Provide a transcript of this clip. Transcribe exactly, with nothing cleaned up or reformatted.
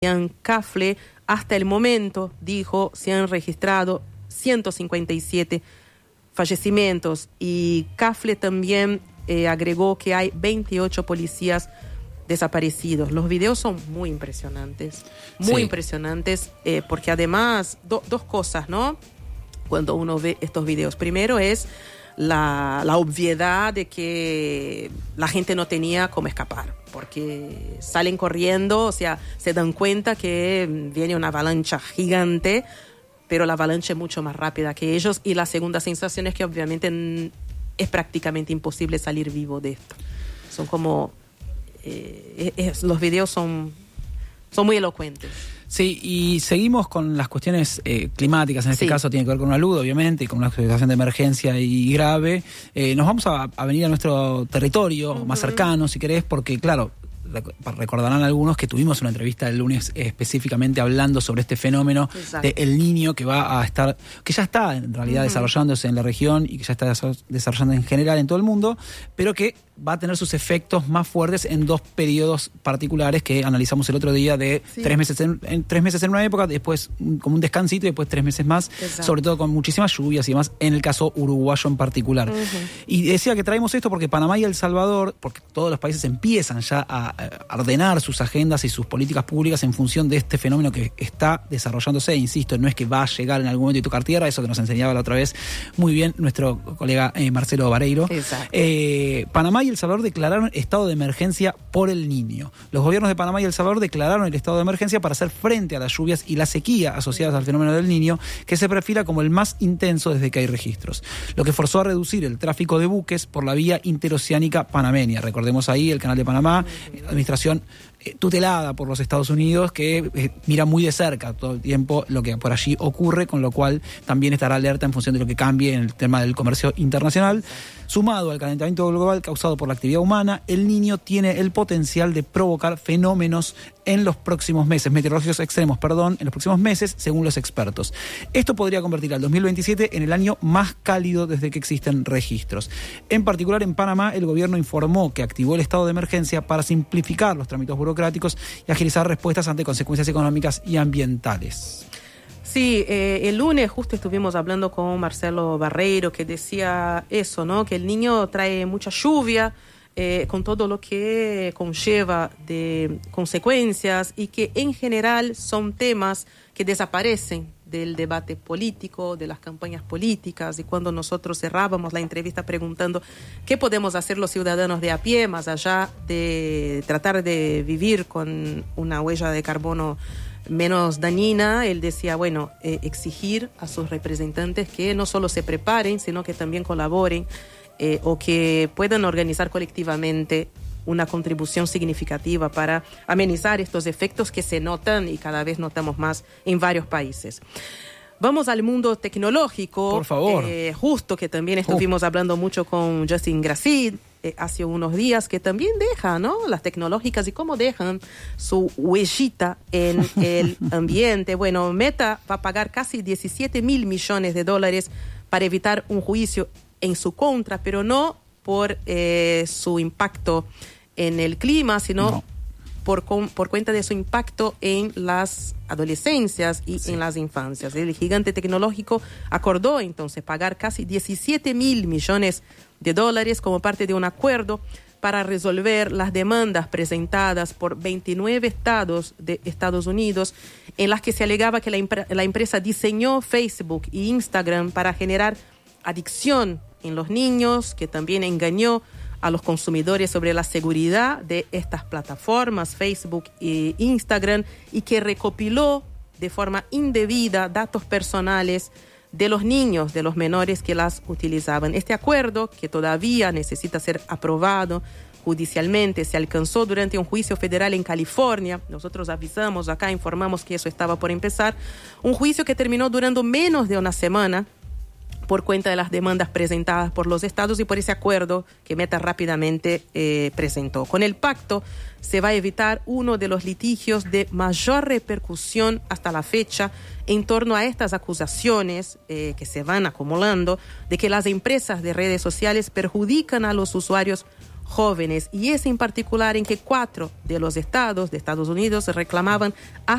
Cafle. Hasta el momento, dijo, se han registrado ciento cincuenta y siete fallecimientos y Cafle también eh, agregó que hay veintiocho policías desaparecidos. Los videos son muy impresionantes, muy sí. impresionantes, eh, porque además, do, dos cosas, ¿no? Cuando uno ve estos videos. Primero es la, la obviedad de que la gente no tenía cómo escapar, porque salen corriendo, o sea, se dan cuenta que viene una avalancha gigante, pero la avalancha es mucho más rápida que ellos, y la segunda sensación es que obviamente es prácticamente imposible salir vivo de esto. Son como... Eh, es, los videos son, son muy elocuentes. Sí, y seguimos con las cuestiones eh, climáticas, en este sí. caso tiene que ver con una luz, obviamente, y con una situación de emergencia y grave. Eh, nos vamos a, a venir a nuestro territorio uh-huh. más cercano, si querés, porque claro, recordarán algunos que tuvimos una entrevista el lunes eh, específicamente hablando sobre este fenómeno de El Niño que va a estar, que ya está en realidad uh-huh. desarrollándose en la región y que ya está desarrollando en general en todo el mundo, pero que va a tener sus efectos más fuertes en dos periodos particulares que analizamos el otro día de sí. tres meses en, en tres meses en una época, después como un descansito y después tres meses más, Exacto. sobre todo con muchísimas lluvias y demás, en el caso uruguayo en particular. Uh-huh. Y decía que traemos esto porque Panamá y El Salvador, porque todos los países empiezan ya a, a ordenar sus agendas y sus políticas públicas en función de este fenómeno que está desarrollándose, insisto, no es que va a llegar en algún momento y tocar tierra, eso que nos enseñaba la otra vez muy bien nuestro colega eh, Marcelo Vareiro. Eh, Panamá y El Salvador declararon estado de emergencia por El Niño. Los gobiernos de Panamá y El Salvador declararon el estado de emergencia para hacer frente a las lluvias y la sequía asociadas al fenómeno del Niño, que se perfila como el más intenso desde que hay registros, lo que forzó a reducir el tráfico de buques por la vía interoceánica panameña. Recordemos ahí el Canal de Panamá, administración tutelada por los Estados Unidos, que eh, mira muy de cerca todo el tiempo lo que por allí ocurre, con lo cual también estará alerta en función de lo que cambie en el tema del comercio internacional. Sumado al calentamiento global causado por la actividad humana, El Niño tiene el potencial de provocar fenómenos en los próximos meses, meteorológicos extremos, perdón, en los próximos meses, según los expertos. Esto podría convertir al dos mil veintisiete en el año más cálido desde que existen registros. En particular, en Panamá, el gobierno informó que activó el estado de emergencia para simplificar los trámites burocráticos y agilizar respuestas ante consecuencias económicas y ambientales. Sí, eh, el lunes justo estuvimos hablando con Marcelo Vareiro, que decía eso, ¿no? Que El Niño trae mucha lluvia, eh, con todo lo que conlleva de consecuencias, y que en general son temas que desaparecen del debate político, de las campañas políticas. Y cuando nosotros cerrábamos la entrevista preguntando qué podemos hacer los ciudadanos de a pie, más allá de tratar de vivir con una huella de carbono menos dañina, él decía, bueno, eh, exigir a sus representantes que no solo se preparen, sino que también colaboren eh, o que puedan organizar colectivamente una contribución significativa para amenizar estos efectos que se notan y cada vez notamos más en varios países. Vamos al mundo tecnológico. Por favor. Eh, justo que también estuvimos uh. hablando mucho con Justin Gracid eh, hace unos días, que también deja, ¿no?, las tecnológicas y cómo dejan su huellita en el ambiente. Bueno, Meta va a pagar casi diecisiete mil millones de dólares para evitar un juicio en su contra, pero no por eh, su impacto en el clima, sino no. por, por cuenta de su impacto en las adolescencias y sí. en las infancias. El gigante tecnológico acordó entonces pagar casi diecisiete mil millones de dólares como parte de un acuerdo para resolver las demandas presentadas por veintinueve estados de Estados Unidos, en las que se alegaba que la, impre- la empresa diseñó Facebook e Instagram para generar adicción en los niños, que también engañó a los consumidores sobre la seguridad de estas plataformas, Facebook e Instagram, y que recopiló de forma indebida datos personales de los niños, de los menores que las utilizaban. Este acuerdo, que todavía necesita ser aprobado judicialmente, se alcanzó durante un juicio federal en California. Nosotros avisamos acá, informamos que eso estaba por empezar. Un juicio que terminó durando menos de una semana, por cuenta de las demandas presentadas por los estados y por ese acuerdo que Meta rápidamente eh, presentó. Con el pacto se va a evitar uno de los litigios de mayor repercusión hasta la fecha en torno a estas acusaciones eh, que se van acumulando de que las empresas de redes sociales perjudican a los usuarios jóvenes, y es en particular en que cuatro de los estados de Estados Unidos reclamaban